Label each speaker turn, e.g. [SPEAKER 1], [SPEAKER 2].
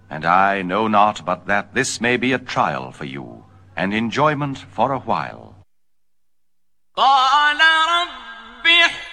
[SPEAKER 1] And I know not but that this may be a trial for you, and enjoyment for a while.
[SPEAKER 2] قال رب